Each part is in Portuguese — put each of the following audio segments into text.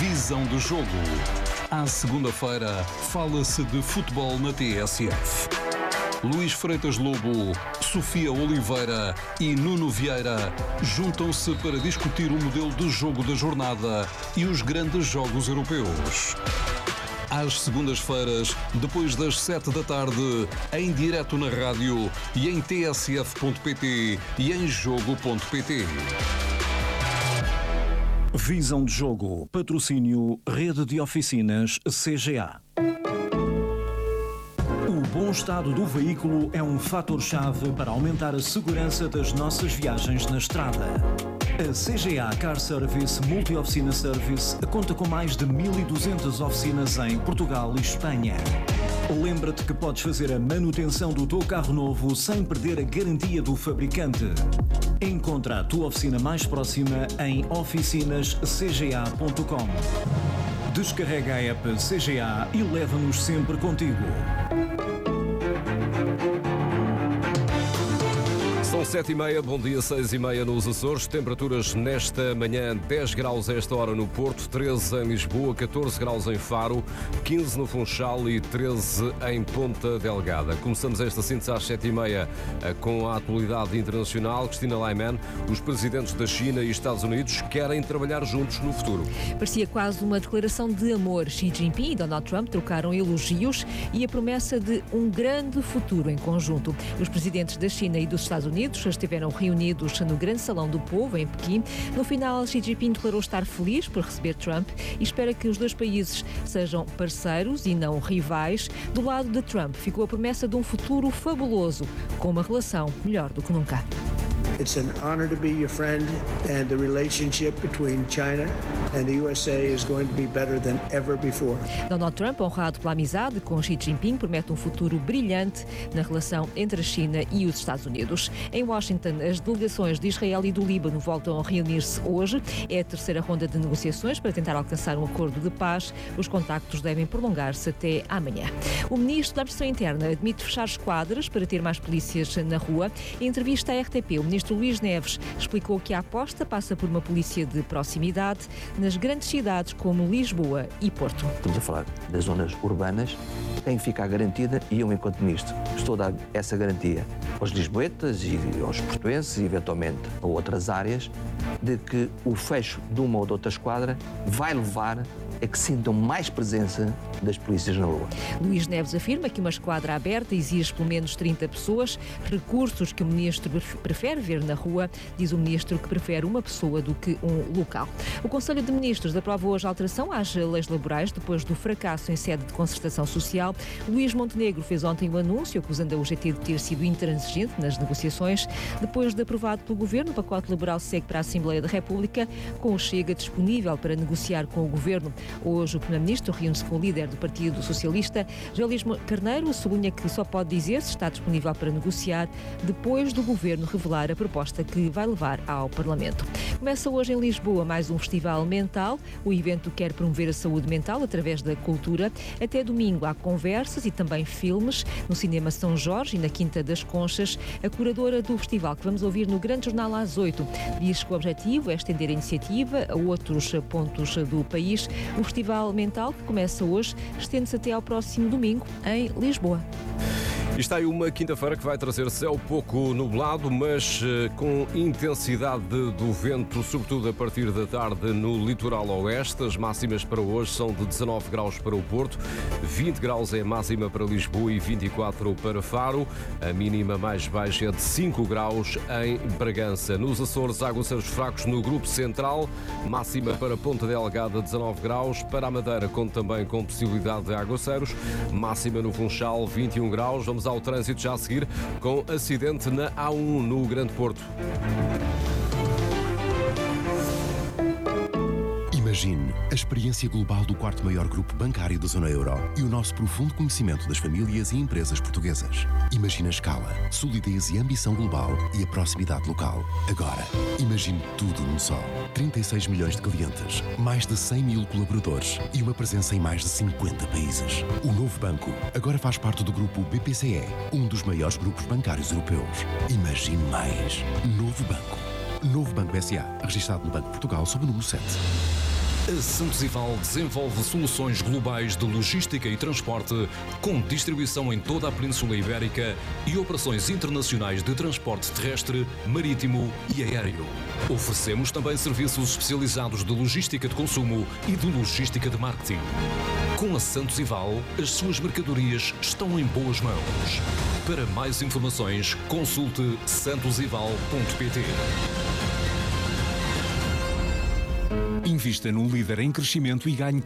Visão do jogo. À segunda-feira, fala-se de futebol na TSF. Luís Freitas Lobo, Sofia Oliveira e Nuno Vieira juntam-se para discutir o modelo de jogo da jornada e os grandes jogos europeus. Às segundas-feiras, depois das 7 da tarde, em direto na rádio e em tsf.pt e em jogo.pt. Visão de jogo, patrocínio, rede de oficinas CGA. O bom estado do veículo é um fator-chave para aumentar a segurança das nossas viagens na estrada. A CGA Car Service Multi-Oficina Service conta com mais de 1.200 oficinas em Portugal e Espanha. Lembra-te que podes fazer a manutenção do teu carro novo sem perder a garantia do fabricante. Encontra a tua oficina mais próxima em oficinascga.com. Descarrega a app CGA e leva-nos sempre contigo. São 7h30, bom dia, 6h30 nos Açores. Temperaturas nesta manhã, 10 graus a esta hora no Porto, 13 em Lisboa, 14 graus em Faro, 15 no Funchal e 13 em Ponta Delgada. Começamos esta síntese às 7h30 com a atualidade internacional. Cristina Laiman, os presidentes da China e Estados Unidos querem trabalhar juntos no futuro. Parecia quase uma declaração de amor. Xi Jinping e Donald Trump trocaram elogios e a promessa de um grande futuro em conjunto. Os presidentes da China e dos Estados Unidos estiveram reunidos no Grande Salão do Povo, em Pequim. No final, Xi Jinping declarou estar feliz por receber Trump e espera que os dois países sejam parceiros e não rivais. Do lado de Trump ficou a promessa de um futuro fabuloso, com uma relação melhor do que nunca. It's an honor to be your friend, and the relationship between China and the USA is going to be better than ever before. Donald Trump, honrado pela amizade com Xi Jinping, promete um futuro brilhante na relação entre a China e os Estados Unidos. Em Washington, as delegações de Israel e do Líbano voltam a reunir-se hoje. É a terceira ronda de negociações para tentar alcançar um acordo de paz. Os contactos devem prolongar-se até amanhã. O ministro da Administração Interna admite fechar esquadras para ter mais polícias na rua. Em entrevista à RTP, o ministro Luís Neves explicou que a aposta passa por uma polícia de proximidade nas grandes cidades como Lisboa e Porto. Estamos a falar das zonas urbanas, tem que ficar garantida e eu, enquanto ministro, estou a dar essa garantia aos lisboetas e aos portuenses e, eventualmente, a outras áreas, de que o fecho de uma ou de outra esquadra vai levar a que sintam mais presença das polícias na rua. Luís Neves afirma que uma esquadra aberta exige pelo menos 30 pessoas, recursos que o ministro prefere ver na rua. Diz o ministro que prefere uma pessoa do que um local. O Conselho de Ministros aprova hoje a alteração às leis laborais depois do fracasso em sede de concertação social. Luís Montenegro fez ontem o anúncio acusando a UGT de ter sido intransigente nas negociações. Depois de aprovado pelo Governo, o pacote laboral segue para a Assembleia da República, com o Chega disponível para negociar com o Governo. Hoje o Primeiro-Ministro reúne-se com o líder do Partido Socialista. José Luís Carneiro sublinha que só pode dizer se está disponível para negociar depois do Governo revelar a proposta que vai levar ao Parlamento. Começa hoje em Lisboa mais um festival mental. O evento quer promover a saúde mental através da cultura. Até domingo há conversas e também filmes no Cinema São Jorge e na Quinta das Conchas. A curadora do festival, que vamos ouvir no Grande Jornal às 8, diz que o objetivo é estender a iniciativa a outros pontos do país. O Festival Mental, que começa hoje, estende-se até ao próximo domingo em Lisboa. E está aí uma quinta-feira que vai trazer céu pouco nublado, mas com intensidade do vento, sobretudo a partir da tarde no litoral oeste. As máximas para hoje são de 19 graus para o Porto, 20 graus é a máxima para Lisboa e 24 para Faro. A mínima mais baixa é de 5 graus em Bragança. Nos Açores, aguaceiros fracos no Grupo Central, máxima para Ponta Delgada 19 graus, para a Madeira também com possibilidade de aguaceiros, máxima no Funchal 21 graus. Vamos ao trânsito já a seguir com acidente na A1 no Grande Porto. Imagine a experiência global do quarto maior grupo bancário da zona euro e o nosso profundo conhecimento das famílias e empresas portuguesas. Imagine a escala, solidez e ambição global e a proximidade local. Agora, imagine tudo num só. 36 milhões de clientes, mais de 100 mil colaboradores e uma presença em mais de 50 países. O novo banco agora faz parte do grupo BPCE, um dos maiores grupos bancários europeus. Imagine mais. Novo Banco. Novo Banco S.A., registado no Banco de Portugal sob o número 7. A Santos Ival desenvolve soluções globais de logística e transporte, com distribuição em toda a Península Ibérica e operações internacionais de transporte terrestre, marítimo e aéreo. Oferecemos também serviços especializados de logística de consumo e de logística de marketing. Com a Santos Ival, as suas mercadorias estão em boas mãos. Para mais informações, consulte santosival.pt. Invista num líder em crescimento e ganhe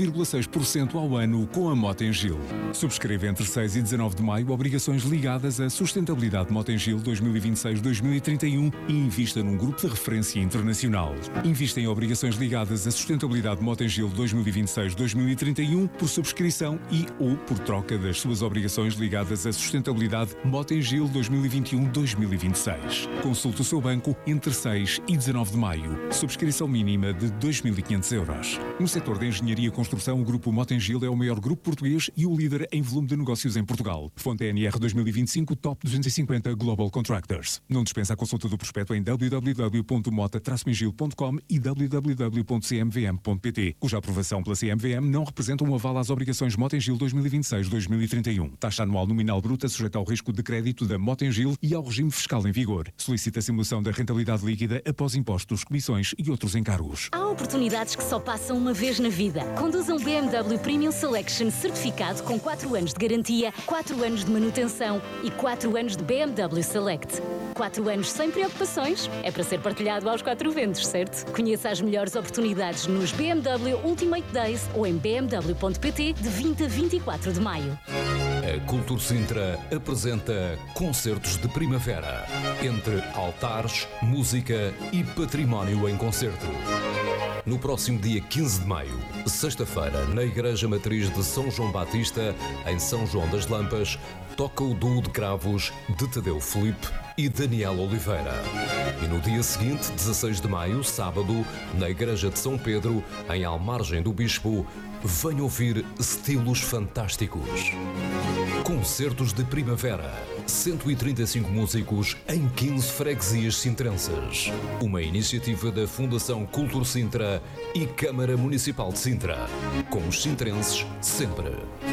4,6% ao ano com a Motengil. Subscreva entre 6 e 19 de maio obrigações ligadas à sustentabilidade Motengil 2026-2031 e invista num grupo de referência internacional. Invista em obrigações ligadas à sustentabilidade Motengil 2026-2031 por subscrição e ou por troca das suas obrigações ligadas à sustentabilidade Motengil 2021-2026. Consulte o seu banco entre 6 e 19 de maio. Subscrição mínima de 2.500 euros. No setor da engenharia e construção, o Grupo Motengil é o maior grupo português e o líder em volume de negócios em Portugal. Fonte NR 2025 Top 250 Global Contractors. Não dispensa a consulta do prospecto em www.mota-mengil.com e www.cmvm.pt, cuja aprovação pela CMVM não representa um aval às obrigações Motengil 2026-2031. Taxa anual nominal bruta sujeita ao risco de crédito da Motengil e ao regime fiscal em vigor. Solicita a simulação da rentabilidade líquida após impostos, comissões e outros encargos. Há oportunidades que só passam uma vez na vida. Conduza um BMW Premium Selection certificado com 4 anos de garantia, 4 anos de manutenção e 4 anos de BMW Select. 4 anos sem preocupações. É para ser partilhado aos 4 ventos, certo? Conheça as melhores oportunidades nos BMW Ultimate Days ou em bmw.pt de 20 a 24 de maio. A Cultura Sintra apresenta Concertos de Primavera, entre altares, música e património em concerto. No próximo dia 15 de maio, sexta-feira, na Igreja Matriz de São João Batista, em São João das Lampas, toca o duo de cravos de Tadeu Felipe e Daniel Oliveira. E no dia seguinte, 16 de maio, sábado, na Igreja de São Pedro, em Almargem do Bispo, venha ouvir estilos fantásticos. Concertos de Primavera. 135 músicos em 15 freguesias sintrenses. Uma iniciativa da Fundação Cultura Sintra e Câmara Municipal de Sintra. Com os sintrenses sempre.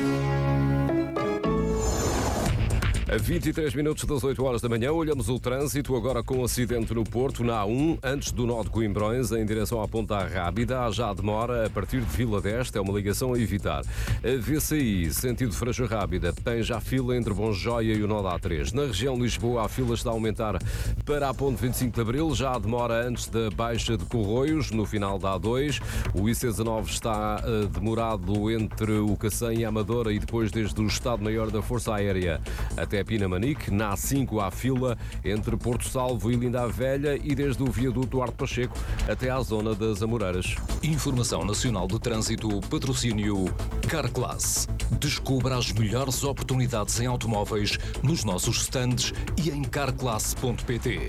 A 23 minutos das 8 horas da manhã, olhamos o trânsito agora com um acidente no Porto, na A1, antes do nó de Coimbrões, em direção à Ponta Rábida. Há já demora a partir de Vila d'Este, é uma ligação a evitar. A VCI, sentido Franja Rábida, tem já fila entre Bonjoia e o nó da A3. Na região de Lisboa, a fila está a aumentar para a Ponte 25 de Abril, já há demora antes da Baixa de Corroios, no final da A2. O IC19 está demorado entre o Cacém e a Amadora e depois desde o Estado-Maior da Força Aérea até Pinamanique. Na A5 há fila entre Porto Salvo e Linda a Velha e desde o viaduto Duarte Pacheco até à zona das Amoreiras. Informação Nacional de Trânsito, patrocínio Carclass. Descubra as melhores oportunidades em automóveis nos nossos stands e em carclass.pt.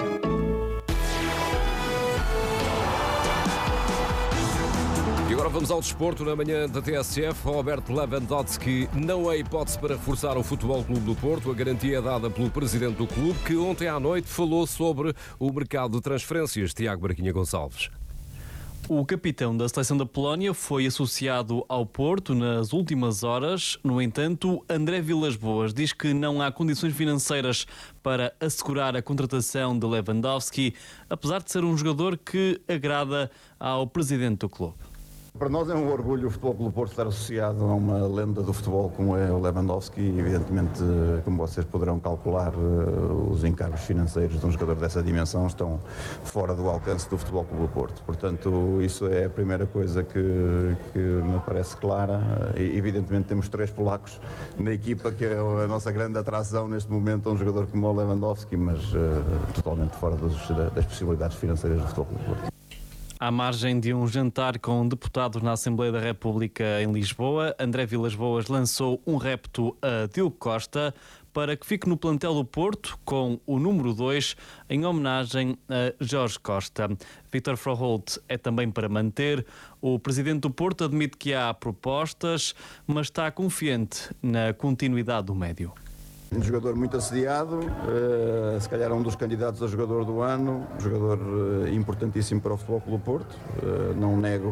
Agora vamos ao desporto na manhã da TSF. Roberto Lewandowski não é hipótese para reforçar o Futebol Clube do Porto. A garantia é dada pelo presidente do clube, que ontem à noite falou sobre o mercado de transferências. Tiago Barquinha Gonçalves. O capitão da seleção da Polónia foi associado ao Porto nas últimas horas. No entanto, André Vilas-Boas diz que não há condições financeiras para assegurar a contratação de Lewandowski, apesar de ser um jogador que agrada ao presidente do clube. Para nós é um orgulho o Futebol Clube do Porto estar associado a uma lenda do futebol como é o Lewandowski. Evidentemente, como vocês poderão calcular, os encargos financeiros de um jogador dessa dimensão estão fora do alcance do Futebol Clube do Porto. Portanto, isso é a primeira coisa que me parece clara. E, evidentemente, temos 3 polacos na equipa, que é a nossa grande atração neste momento a um jogador como o Lewandowski, mas totalmente fora das possibilidades financeiras do Futebol Clube do Porto. À margem de um jantar com deputados na Assembleia da República em Lisboa, André Vilas-Boas lançou um repto a Diogo Costa para que fique no plantel do Porto com o número 2 em homenagem a Jorge Costa. Vítor Froholt é também para manter. O presidente do Porto admite que há propostas, mas está confiante na continuidade do médio. Um jogador muito assediado, se calhar um dos candidatos a jogador do ano, um jogador importantíssimo para o Futebol Clube do Porto. Não nego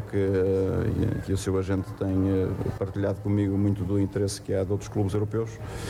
que o seu agente tem partilhado comigo muito do interesse que há de outros clubes europeus.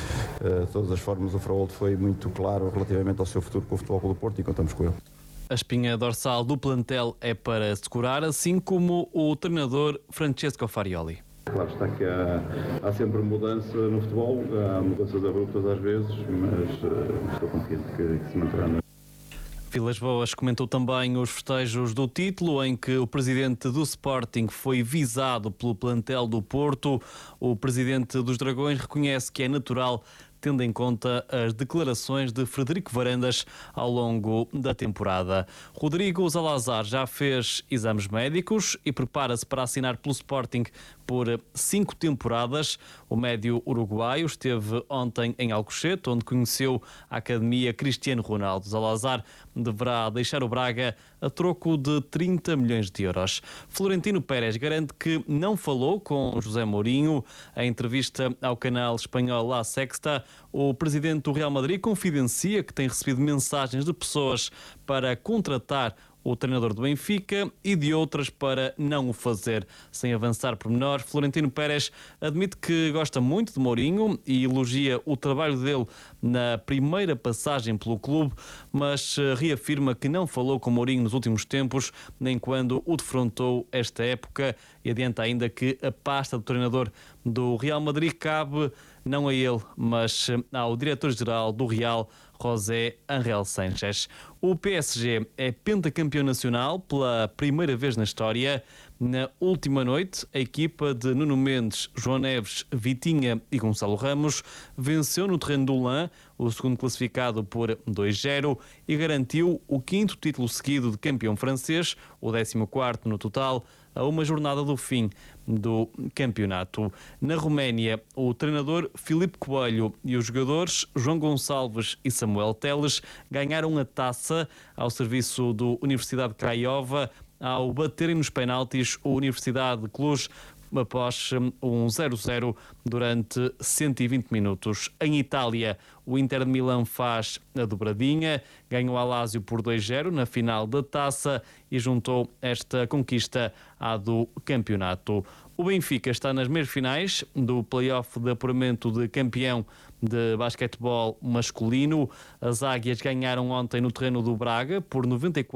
De todas as formas, o Frollo foi muito claro relativamente ao seu futuro com o Futebol Clube do Porto e contamos com ele. A espinha dorsal do plantel é para se curar, assim como o treinador Francesco Farioli. Claro está que há sempre mudança no futebol, há mudanças abruptas às vezes, mas estou confiante que se manterá. Vilas Boas comentou também os festejos do título, em que o presidente do Sporting foi visado pelo plantel do Porto. O presidente dos Dragões reconhece que é natural, tendo em conta as declarações de Frederico Varandas ao longo da temporada. Rodrigo Zalazar já fez exames médicos e prepara-se para assinar pelo Sporting por 5 temporadas. O médio uruguaio esteve ontem em Alcochete, onde conheceu a Academia Cristiano Ronaldo. Zalazar deverá deixar o Braga a troco de 30 milhões de euros. Florentino Pérez garante que não falou com José Mourinho. Em entrevista ao canal espanhol La Sexta, o presidente do Real Madrid confidencia que tem recebido mensagens de pessoas para contratar o treinador do Benfica e de outras para não o fazer. Sem avançar por menor, Florentino Pérez admite que gosta muito de Mourinho e elogia o trabalho dele na primeira passagem pelo clube, mas reafirma que não falou com Mourinho nos últimos tempos, nem quando o defrontou esta época, e adianta ainda que a pasta do treinador do Real Madrid cabe não a ele, mas ao diretor-geral do Real, José Ángel Sánchez. O PSG é pentacampeão nacional pela primeira vez na história. Na última noite, a equipa de Nuno Mendes, João Neves, Vitinha e Gonçalo Ramos venceu no terreno do Lan, o segundo classificado, por 2-0 e garantiu o 5º título seguido de campeão francês, o 14º no total, a uma jornada do fim do campeonato. Na Roménia, o treinador Filipe Coelho e os jogadores João Gonçalves e Samuel Teles ganharam a taça ao serviço do Universidade Craiova ao baterem nos penaltis o Universidade de Cluj após um 0-0 durante 120 minutos. Em Itália, o Inter de Milão faz a dobradinha, ganhou a Lazio por 2-0 na final da taça e juntou esta conquista à do campeonato. O Benfica está nas meias finais do play-off de apuramento de campeão de basquetebol masculino. As Águias ganharam ontem no terreno do Braga por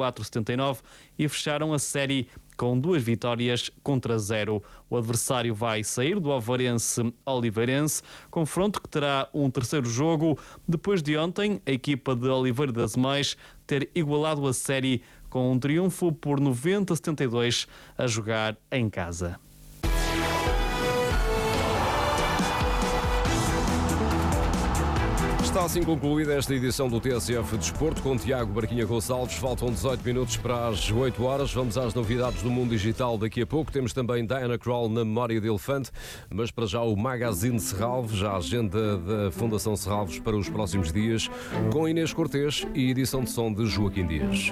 94-79 e fecharam a série com 2 vitórias contra 0. O adversário vai sair do Ovarense Oliveirense, confronto que terá um terceiro jogo, depois de ontem a equipa de Oliveira das Mães ter igualado a série com um triunfo por 90-72 a jogar em casa. Está assim concluída esta edição do TSF Desporto com Tiago Barquinha Gonçalves. Faltam 18 minutos para as 8 horas. Vamos às novidades do mundo digital daqui a pouco. Temos também Diana Krall na memória de elefante, mas para já o Magazine Serralves, a agenda da Fundação Serralves para os próximos dias, com Inês Cortês e edição de som de Joaquim Dias.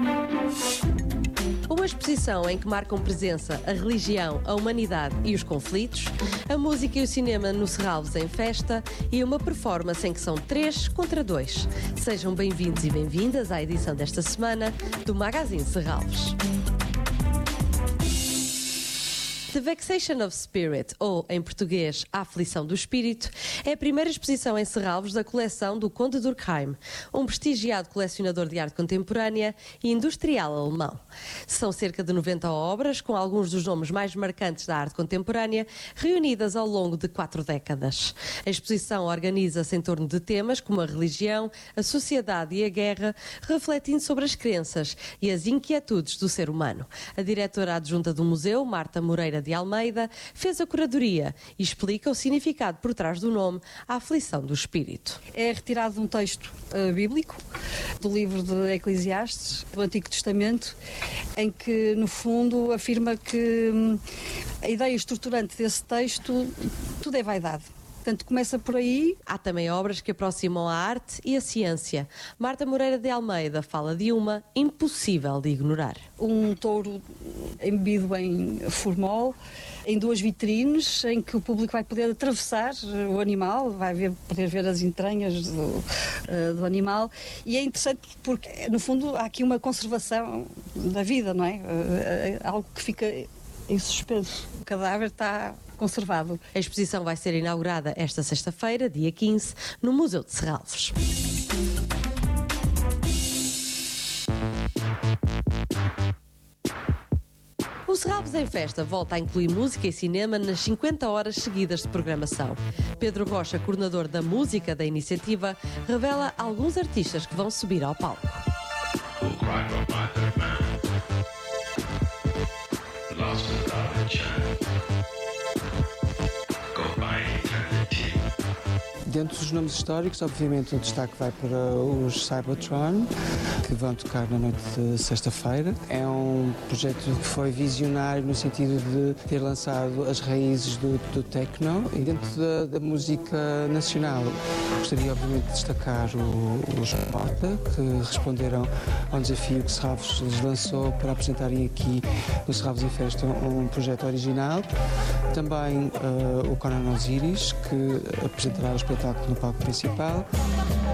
Uma exposição em que marcam presença a religião, a humanidade e os conflitos, a música e o cinema no Serralves em festa e uma performance em que são 3 contra 2. Sejam bem-vindos e bem-vindas à edição desta semana do Magazine Serralves. The Vexation of Spirit, ou, em português, A Aflição do Espírito, é a primeira exposição em Serralves da coleção do Conde Durkheim, um prestigiado colecionador de arte contemporânea e industrial alemão. São cerca de 90 obras, com alguns dos nomes mais marcantes da arte contemporânea, reunidas ao longo de 4 décadas. A exposição organiza-se em torno de temas como a religião, a sociedade e a guerra, refletindo sobre as crenças e as inquietudes do ser humano. A diretora adjunta do museu, Marta Moreira de Almeida, fez a curadoria e explica o significado por trás do nome, A Aflição do Espírito. É retirado de um texto bíblico, do livro de Eclesiastes, do Antigo Testamento, em que, no fundo, afirma que a ideia estruturante desse texto, tudo é vaidade. Portanto, começa por aí. Há também obras que aproximam a arte e a ciência. Marta Moreira de Almeida fala de uma impossível de ignorar. Um touro embebido em formol, em 2 vitrines, em que o público vai poder atravessar o animal, vai poder ver as entranhas do animal. E é interessante porque, no fundo, há aqui uma conservação da vida, não é? Algo que fica em suspenso. O cadáver está conservado. A exposição vai ser inaugurada esta sexta-feira, dia 15, no Museu de Serralves. O Serralves em Festa volta a incluir música e cinema nas 50 horas seguidas de programação. Pedro Rocha, coordenador da música da iniciativa, revela alguns artistas que vão subir ao palco. Dentro dos nomes históricos, obviamente, o destaque vai para os Cybertron, que vão tocar na noite de sexta-feira. É um projeto que foi visionário no sentido de ter lançado as raízes do techno. E dentro da música nacional, gostaria, obviamente, de destacar os Mota, que responderam ao desafio que Serralves lhes lançou para apresentarem aqui no Serralves em Festa um projeto original. Também o Conan Osiris, que apresentará o espetáculo no palco principal.